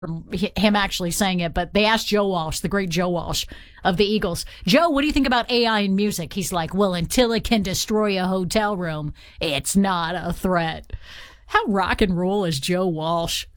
him actually saying it, but they asked Joe Walsh, the great Joe Walsh of the Eagles, Joe, what do you think about AI in music? He's like, well, until it can destroy a hotel room, it's not a threat. How rock and roll is Joe Walsh?